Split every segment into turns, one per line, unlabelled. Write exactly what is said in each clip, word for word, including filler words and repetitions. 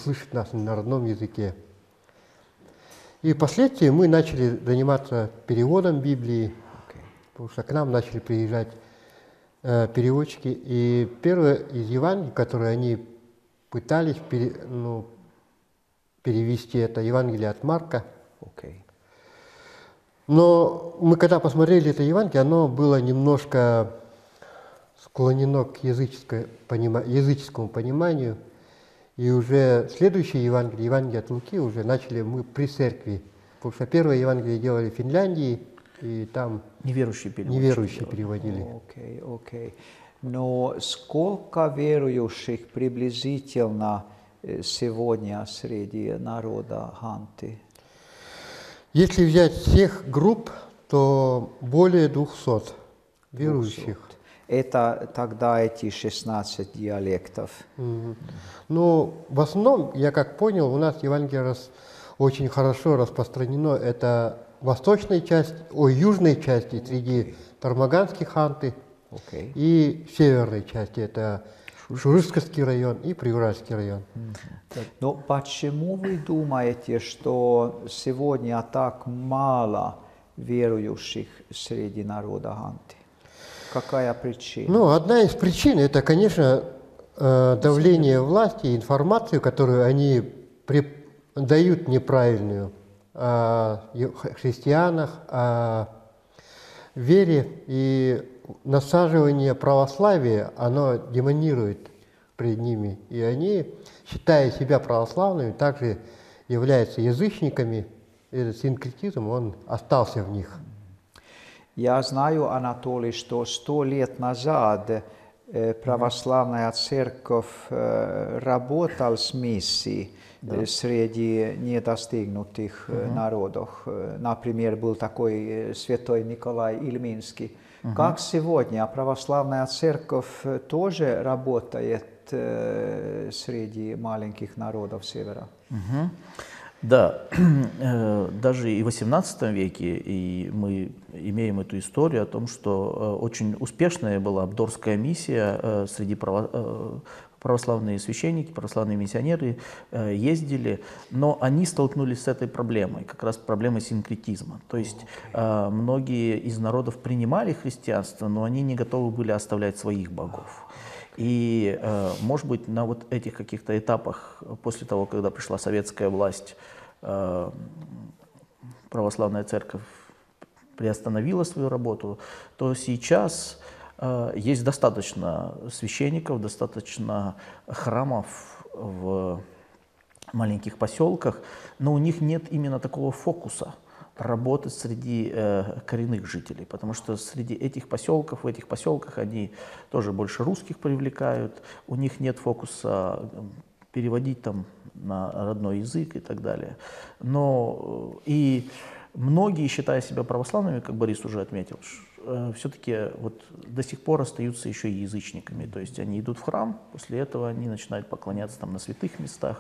слышать нас на родном языке. И впоследствии мы начали заниматься переводом Библии,
Okej.
потому что к нам начали приезжать э, переводчики. И первое из Евангелий, которые они пытались пере, ну, перевести, это Евангелие от Марка.
Okej.
Но мы когда посмотрели это Евангелие, оно было немножко склонено к языческой, понима, языческому пониманию. И уже следующее Евангелие, Евангелие от Луки, уже начали мы при церкви. Потому что первое Евангелие делали в Финляндии, и там
Неверующие переводчики.
неверующие переводили.
Окей, окей. Но сколько верующих приблизительно э, сегодня среди народа Ханты?
Если взять всех групп, то более двухсот верующих.
двухсот. Это тогда эти шестнадцать диалектов.
Мгм. Ну, в основном, я как понял, у нас Евангелие рас- очень хорошо распространено. Это восточной части, ой, южной части среди Тармаганских ханты
Окей.
и северной части. Это Шурышский район и Приуральский район.
Но почему вы думаете, что сегодня так мало верующих среди народа Ханты? Какая причина?
Ну, одна из причин, это, конечно, э, давление власти, информацию, которую они при- дают неправильную о ю- христианах, о вере, и насаживание православия, оно демонирует пред ними. И они, считая себя православными, также являются язычниками. Этот синкретизм, он остался в них.
Я знаю, Анатолий, что сто лет назад э, православная церковь э, работала с миссией э, среди недостигнутых э, народов. Э, Например, был такой э, святой Николай Ильминский. Как сегодня православная церковь э, тоже работает э, среди маленьких народов Севера?
Мгм. Да, э, даже и в восемнадцатом веке и мы имеем эту историю о том, что э, очень успешная была Абдорская миссия э, среди право, э, православные священники, православные миссионеры э, ездили, но они столкнулись с этой проблемой, как раз проблемой синкретизма. То есть э, многие из народов принимали христианство, но они не готовы были оставлять своих богов. И, э, может быть, на вот этих каких-то этапах, после того, когда пришла советская власть, э, православная церковь приостановила свою работу, то сейчас э, есть достаточно священников, достаточно храмов в маленьких поселках, но у них нет именно такого фокуса работать среди э, коренных жителей, потому что среди этих поселков, в этих поселках они тоже больше русских привлекают, у них нет фокуса э, переводить там на родной язык и так далее. Но э, и многие, считая себя православными, как Борис уже отметил, э, все-таки вот до сих пор остаются еще и язычниками, то есть они идут в храм, после этого они начинают поклоняться там на святых местах.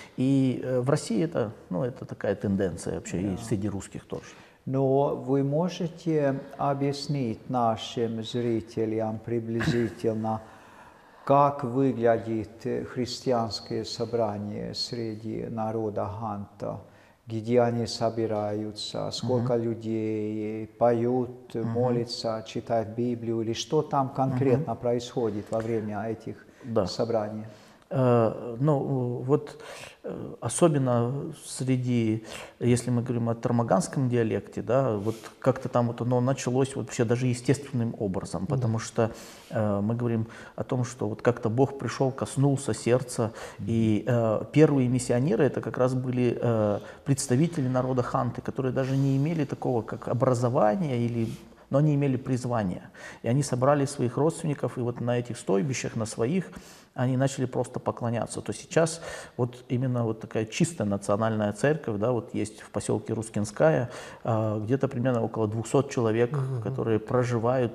И э, в России это, ну, это такая тенденция вообще, и среди русских тоже.
Но вы можете объяснить нашим зрителям приблизительно, как выглядит христианское собрание среди народа Ханта, где они собираются, сколько uh-huh. людей поют, uh-huh. молятся, читают Библию, или что там конкретно uh-huh. происходит во время этих
да.
собраний?
Uh, ну, вот uh, особенно среди, если мы говорим о тармаганском диалекте, да, вот как-то там вот оно началось вообще даже естественным образом, потому mm-hmm. что uh, мы говорим о том, что вот как-то Бог пришел, коснулся сердца, mm-hmm. и uh, первые миссионеры это как раз были uh, представители народа Ханты, которые даже не имели такого как образования или но они имели призвание. И они собрали своих родственников, и вот на этих стойбищах, на своих, они начали просто поклоняться. То сейчас вот именно вот такая чистая национальная церковь, да, вот есть в поселке Рускинская, где-то примерно около двухсот человек, mm-hmm. которые проживают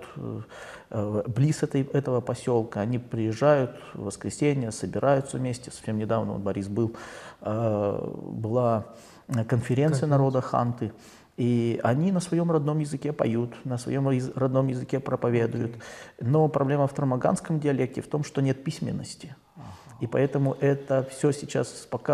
близ этой, этого поселка. Они приезжают в воскресенье, собираются вместе. Совсем недавно вот Борис был, была конференция народа Ханты. И они на своем родном языке поют, на своем родном языке проповедуют. Но проблема в тармаганском диалекте в том, что нет письменности. И поэтому это все сейчас пока